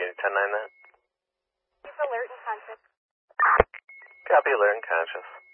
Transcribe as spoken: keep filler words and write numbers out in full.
to ten nine that? He's alert and conscious. Copy, alert and conscious.